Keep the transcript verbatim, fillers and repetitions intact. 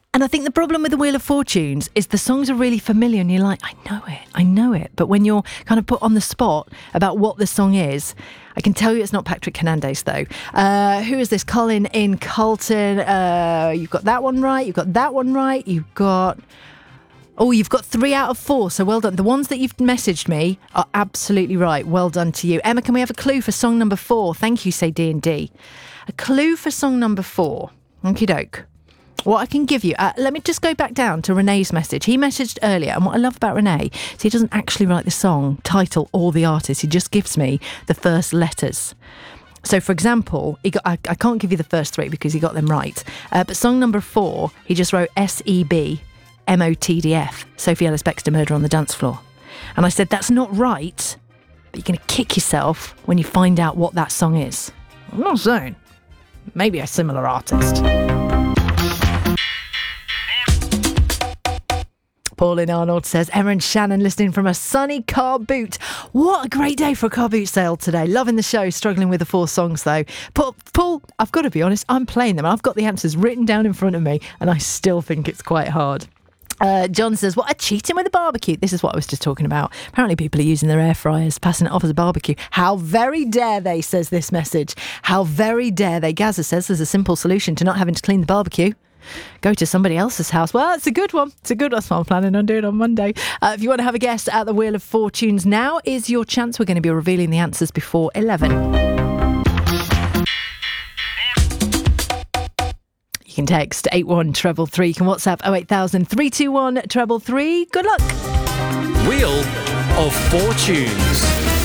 And I think the problem with the Wheel of Fortunes is the songs are really familiar and you're like, I know it, I know it. But when you're kind of put on the spot about what the song is, I can tell you it's not Patrick Hernandez, though. Uh, who is this? Colin in Carlton. Uh, you've got that one right. You've got that one right. You've got... Oh, you've got three out of four, so well done. The ones that you've messaged me are absolutely right. Well done to you. Emma, can we have a clue for song number four? Thank you, say D and D. A clue for song number four. Okie doke. What I can give you, uh, let me just go back down to Renee's message. He messaged earlier, and what I love about Renee is he doesn't actually write the song, title, or the artist. He just gives me the first letters. So, for example, he got, I, I can't give you the first three because he got them right. Uh, but song number four, he just wrote S E B M O T D F, Sophie Ellis-Bextor, Murder on the Dance Floor. And I said, that's not right, but you're going to kick yourself when you find out what that song is. I'm not saying. Maybe a similar artist. Pauline Arnold says, Emma and Shannon listening from a sunny car boot. What a great day for a car boot sale today. Loving the show, struggling with the four songs though. Paul, Paul, I've got to be honest, I'm playing them. I've got the answers written down in front of me and I still think it's quite hard. Uh, John says, what a cheating with a barbecue. This is what I was just talking about. Apparently people are using their air fryers, passing it off as a barbecue. How very dare they, says this message. How very dare they. Gaza says there's a simple solution to not having to clean the barbecue. Go to somebody else's house. Well, it's a good one. It's a good one. That's what I'm planning on doing on Monday. Uh, if you want to have a guess at the Wheel of Fortunes, now is your chance. We're going to be revealing the answers before eleven. You can text eight one treble three. You can WhatsApp oh eight thousand three two one treble three. Good luck. Wheel of Fortunes.